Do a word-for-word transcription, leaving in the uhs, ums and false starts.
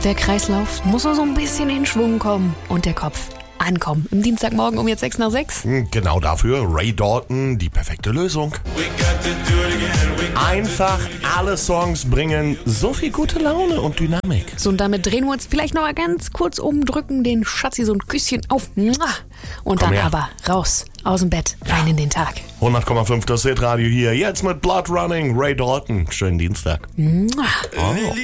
Der Kreislauf muss nur so ein bisschen in Schwung kommen und der Kopf ankommen. Im Dienstagmorgen um jetzt sechs nach sechs. Genau dafür Ray Dalton, die perfekte Lösung. Einfach alle Songs bringen so viel gute Laune und Dynamik. So, und damit drehen wir uns vielleicht noch mal ganz kurz um, drücken den Schatzi so ein Küsschen auf. Und Komm dann her. aber raus aus dem Bett, rein in den Tag. hundert Komma fünf das Hitradio hier. Jetzt mit Blood Running, Ray Dalton. Schönen Dienstag. Mua. Oh.